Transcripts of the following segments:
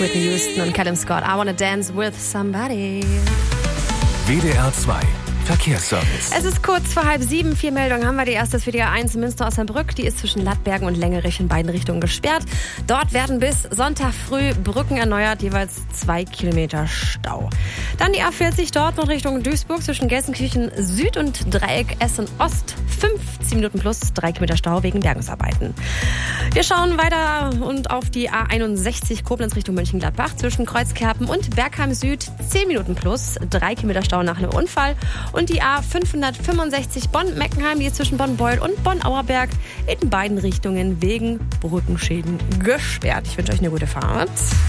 Whitney Houston und Callum Scott. I wanna dance with somebody. WDR 2 Verkehrsservice. Es ist kurz vor 6:30. 4 Meldungen haben wir. Die erste ist für die A1 Münster-Osnabrück. Die ist zwischen Lattbergen und Längerich in beiden Richtungen gesperrt. Dort werden bis Sonntag früh Brücken erneuert, jeweils 2 Kilometer Stau. Dann die A40 Dortmund Richtung Duisburg zwischen Gelsenkirchen Süd und Dreieck Essen Ost. 15 Minuten plus 3 Kilometer Stau wegen Bergungsarbeiten. Wir schauen weiter und auf die A61 Koblenz Richtung Mönchengladbach zwischen Kreuzkerpen und Bergheim Süd. 10 Minuten plus 3 Kilometer Stau nach einem Unfall. Und die A565 Bonn-Meckenheim, die ist zwischen Bonn-Beuel und Bonn-Auerberg in beiden Richtungen wegen Brückenschäden gesperrt. Ich wünsche euch eine gute Fahrt.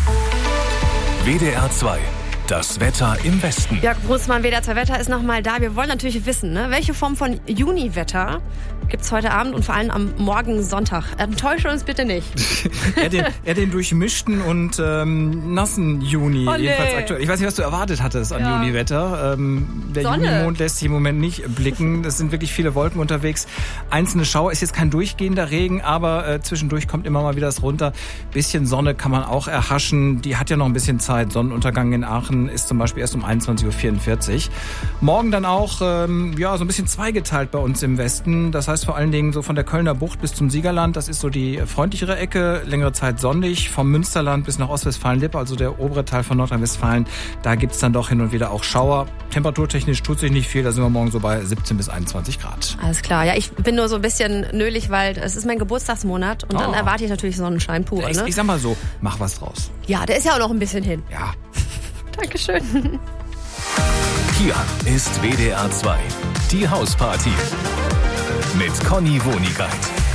WDR 2. Das Wetter im Westen. Jörg Brusmann, WDR 2 Wetter ist nochmal da. Wir wollen natürlich wissen, ne, welche Form von Juniwetter gibt es heute Abend und vor allem am morgen Sonntag. Enttäusche uns bitte nicht. eher den durchmischten und nassen Juni. Oh, nee. Jedenfalls aktuell. Ich weiß nicht, was du erwartet hattest an Juniwetter. Der Sonne. Junimond lässt sich im Moment nicht blicken. Es sind wirklich viele Wolken unterwegs. Einzelne Schauer, ist jetzt kein durchgehender Regen, aber zwischendurch kommt immer mal wieder das runter. Bisschen Sonne kann man auch erhaschen. Die hat ja noch ein bisschen Zeit. Sonnenuntergang in Aachen ist zum Beispiel erst um 21:44 Uhr. Morgen dann auch so ein bisschen zweigeteilt bei uns im Westen. Das heißt vor allen Dingen so von der Kölner Bucht bis zum Siegerland. Das ist so die freundlichere Ecke. Längere Zeit sonnig. Vom Münsterland bis nach Ostwestfalen-Lippe, also der obere Teil von Nordrhein-Westfalen. Da gibt's dann doch hin und wieder auch Schauer. Temperaturtechnisch tut sich nicht viel. Da sind wir morgen so bei 17 bis 21 Grad. Alles klar. Ja, ich bin nur so ein bisschen nölig, weil es ist mein Geburtstagsmonat und dann erwarte ich natürlich Sonnenschein pur. Ne? Ich sag mal so, mach was draus. Ja, der ist ja auch noch ein bisschen hin. Ja. Dankeschön. Hier ist WDR 2. Die Hausparty. Mit Conny Wonigkeit.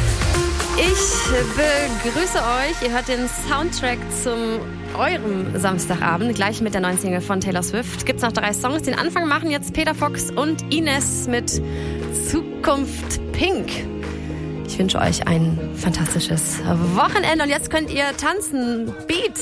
Ich begrüße euch. Ihr hört den Soundtrack zum eurem Samstagabend, gleich mit der neuen Single von Taylor Swift. Gibt's noch 3 Songs. Den Anfang machen jetzt Peter Fox und Ines mit Zukunft Pink. Ich wünsche euch ein fantastisches Wochenende und jetzt könnt ihr tanzen. Beats.